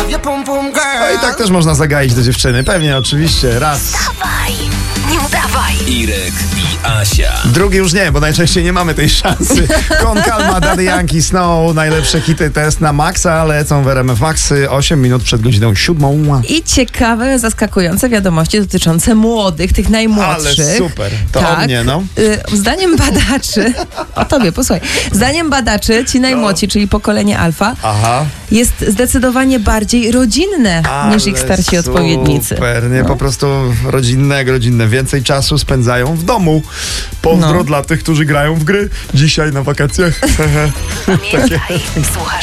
No i tak też można zagaić do dziewczyny. Pewnie, oczywiście. Raz. Dawaj, nie udawaj. Irek i Asia. Drugi już nie, bo najczęściej nie mamy tej szansy. Kon Calma, Daddy Yankee, Snow. Najlepsze hity test na maksa, lecą w RMF Maxy 8 minut przed godziną 7. I ciekawe, zaskakujące wiadomości dotyczące młodych, tych najmłodszych. Ale super. To o mnie, no. Zdaniem badaczy, o tobie, posłuchaj. Zdaniem badaczy, ci najmłodsi, czyli pokolenie alfa, Aha. jest zdecydowanie bardziej rodzinne niż ich starsi odpowiednicy. Super, nie? Po prostu rodzinne. Więcej czasu spędzają w domu. Pozdro dla tych, którzy grają w gry dzisiaj na wakacjach. Pamiętaj, słuchasz